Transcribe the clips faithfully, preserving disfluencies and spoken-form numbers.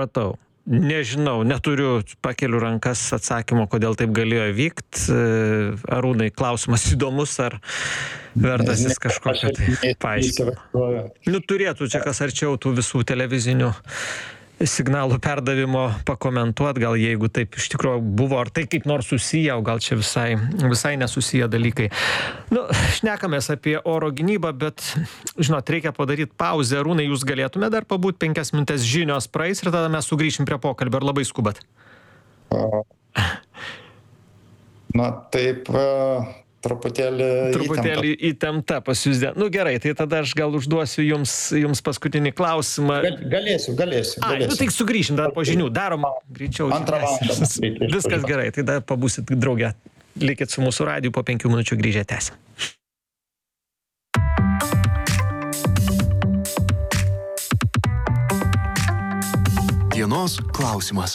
Matau. Nežinau, neturiu, pakeliu rankas atsakymo, kodėl taip galėjo vykt. Arūnai, klausimas įdomus, ar vertas jis kažkokio tai paaiškinimo. Nu, turėtų čia kas arčiau tų visų televizinių signalų perdavimo pakomentuot, gal jeigu taip iš tikrųjų buvo, ar tai kaip nors susiję, o gal čia visai, visai nesusiję dalykai. Nu, šnekamės apie oro gynybą, bet, žinot, reikia padaryti pauzę. Arūnai, jūs galėtume dar pabūt penkias minutės, žinios praeis ir tada mes sugrįšim prie pokalbio, ar labai skubat? Na, taip, truputėlį Truputėlį įtempta pas jūs. Nu gerai, tai tada aš gal užduosiu jums, jums paskutinį klausimą. Galėsiu, galėsiu. Ai, nu tai sugrįšim dar po žinių, darom greičiau. Antrą valandą. Viskas gerai, tai dar pabūsit drauge. Likit su mūsų radiju, po penkių minučių grįžę tęsim. Dienos klausimas.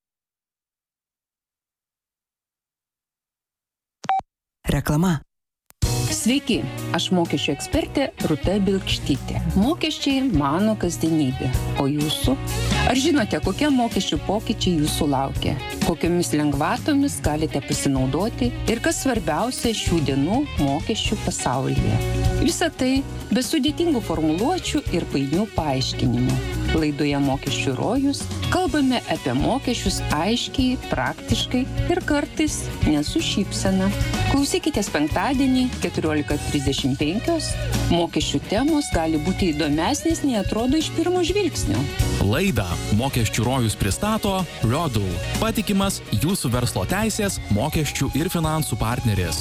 Reklama. Sveiki, aš mokesčių ekspertė Rūta Bilkštytė. Mokesčiai mano kasdienybė, o jūsų? Ar žinote, kokie mokesčių pokyčiai jūsų laukia? Kokiomis lengvatomis galite pasinaudoti ir kas svarbiausia šių dienų mokesčių pasaulyje? Visa tai be sudėtingų formuluočių ir painių paaiškinimų. Laidoje Mokesčių rojus kalbame apie mokesčius aiškiai, praktiškai ir kartais nesu šypsena. Klausykitės penktadienį keturiolika trisdešimt penkios. Mokesčių temos gali būti įdomesnės, nei atrodo iš pirmo žvilgsnio. Laidą Mokesčių rojus pristato Rodul, patikimas jūsų verslo teisės, mokesčių ir finansų partneris.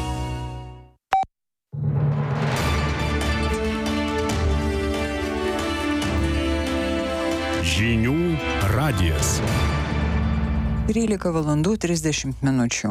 Žinių radijas. trylika valandų trisdešimt minučių.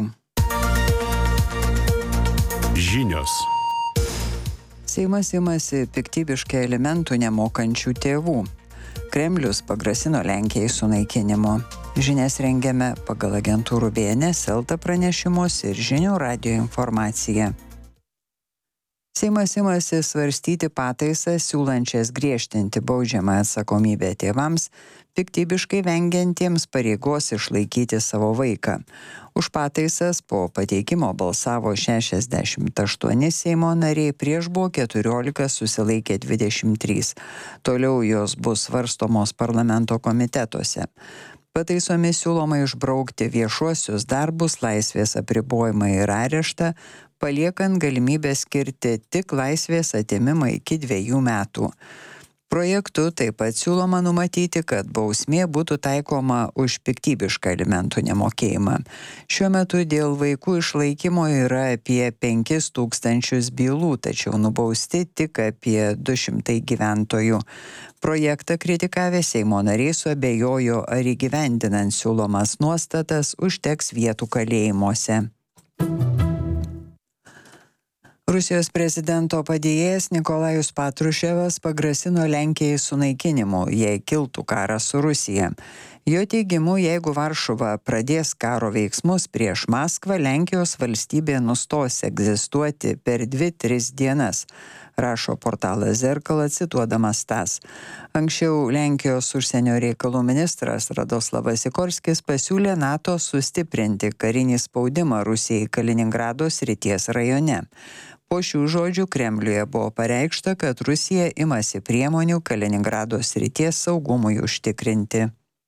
Žinios. Seimas imasi piktybiškai alimentų nemokančių tėvų. Kremlius pagrasino Lenkijai sunaikinimu. Žinias rengiame pagal agentūrų B N S, Elta pranešimus ir Žinių radijo informaciją. Seimas imasi svarstyti pataisas, siūlančias griežtinti baudžiamą atsakomybę tėvams, piktybiškai vengiantiems pareigos išlaikyti savo vaiką. Už pataisas po pateikimo balsavo šešiasdešimt aštuoni Seimo nariai, prieš buvo keturiolika, susilaikė dvidešimt trys. Toliau jos bus svarstomos parlamento komitetuose. Pataisomis siūloma išbraukti viešuosius darbus, laisvės apribojimą ir areštą, paliekant galimybę skirti tik laisvės atėmimą iki dviejų metų. Projektu taip pat siūloma numatyti, kad bausmė būtų taikoma už piktybišką alimentų nemokėjimą. Šiuo metu dėl vaikų išlaikymo yra apie penkis tūkstančius bylų, tačiau nubausti tik apie du šimtai gyventojų. Projektą kritikavę Seimo nariai suabejojo, ar įgyvendinant siūlomas nuostatas užteks vietų kalėjimuose. Rusijos prezidento padėjėjas Nikolajus Patruševas pagrasino Lenkijai sunaikinimu, jei kiltų karas su Rusija. Jo teigimu, jeigu Varšuva pradės karo veiksmus prieš Maskvą, Lenkijos valstybė nustos egzistuoti per dvi tris dienas, rašo portalas Zerkala, cituodamas tas. Anksčiau Lenkijos užsienio reikalų ministras Radoslavas Sikorskis pasiūlė NATO sustiprinti karinį spaudimą Rusijai Kaliningrado srities rajone. Po šių žodžių Kremliuje buvo pareikšta, kad Rusija imasi priemonių Kaliningrado srities saugumui užtikrinti.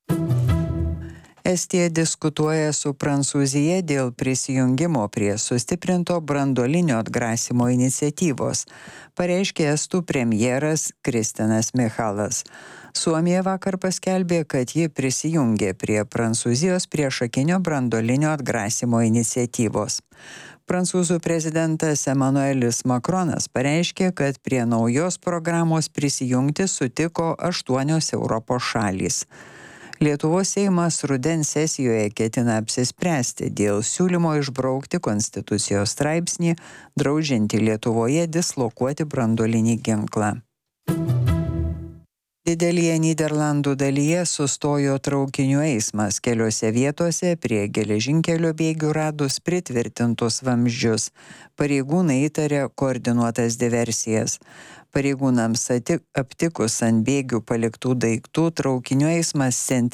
Estija diskutuoja su Prancūzija dėl prisijungimo prie sustiprinto branduolinio atgrasimo iniciatyvos, pareiškė estų premjeras Kristinas Michalas. Suomija vakar paskelbė, kad ji prisijungė prie Prancūzijos priešakinio branduolinio atgrasimo iniciatyvos. Prancūzų prezidentas Emmanuelis Macronas pareiškė, kad prie naujos programos prisijungti sutiko aštuonios Europos šalys. Lietuvos Seimas rudens sesijoje ketina apsispręsti dėl siūlymo išbraukti konstitucijos straipsnį, draudžiantį Lietuvoje dislokuoti branduolinį ginklą. Didelėje Nyderlandų dalyje sustojo traukinių eismas keliose vietose prie geležinkelio bėgių radus pritvirtintus vamzdžius. Pareigūnai įtarė koordinuotas diversijas. Pareigūnams ati- aptikus ant bėgių paliktų daiktų traukinių eismas centre